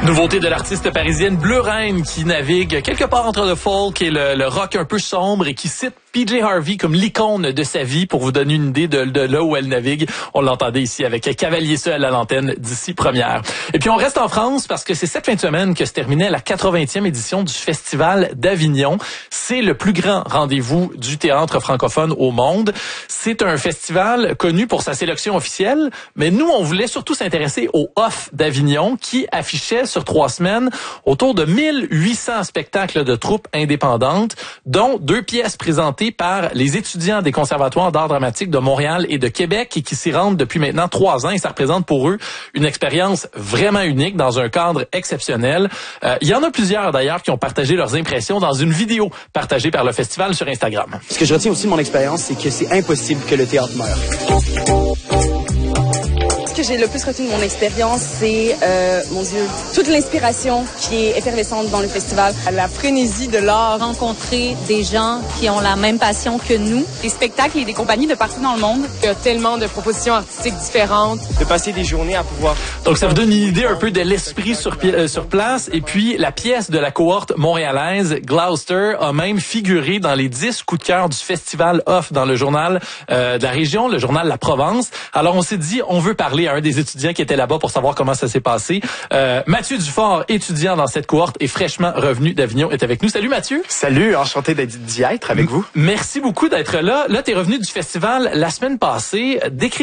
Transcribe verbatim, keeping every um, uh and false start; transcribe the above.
Nouveauté de l'artiste parisienne Bleu Reine qui navigue quelque part entre le folk et le, le rock un peu sombre et qui cite P J Harvey comme l'icône de sa vie pour vous donner une idée de, de là où elle navigue. On l'entendait ici avec Cavalier Seul à l'antenne d'ici première. Et puis on reste en France parce que c'est cette fin de semaine que se terminait la quatre-vingtième édition du Festival d'Avignon. C'est le plus grand rendez-vous du théâtre francophone au monde. C'est un festival connu pour sa sélection officielle, mais nous on voulait surtout s'intéresser au Off d'Avignon qui affichait sur trois semaines autour de mille huit cents spectacles de troupes indépendantes, dont deux pièces présentées par les étudiants des conservatoires d'art dramatique de Montréal et de Québec et qui s'y rendent depuis maintenant trois ans et ça représente pour eux une expérience vraiment unique dans un cadre exceptionnel. Euh, il y en a plusieurs d'ailleurs qui ont partagé leurs impressions dans une vidéo partagée par le festival sur Instagram. Ce que je retiens aussi de mon expérience, c'est que c'est impossible que le théâtre meure. Ce que j'ai le plus retenu de mon expérience, c'est, euh, mon Dieu, toute l'inspiration qui est effervescente dans le festival. La frénésie de l'art. Rencontrer des gens qui ont la même passion que nous. Des spectacles et des compagnies de partout dans le monde. Il y a tellement de propositions artistiques différentes. De passer des journées à pouvoir... Donc ça vous donne une idée un peu de l'esprit sur, euh, sur place. Et puis la pièce de la cohorte montréalaise, Gloucester, a même figuré dans les dix coups de cœur du festival Off dans le journal euh, de la région, le journal La Provence. Alors on s'est dit, on veut parler à un des étudiants qui était là-bas pour savoir comment ça s'est passé. Euh, Mathieu Dufort, étudiant dans cette cohorte et fraîchement revenu d'Avignon, est avec nous. Salut Mathieu. Salut, enchanté d'y être avec vous. Merci beaucoup d'être là. Là, t'es revenu du festival la semaine passée. Décris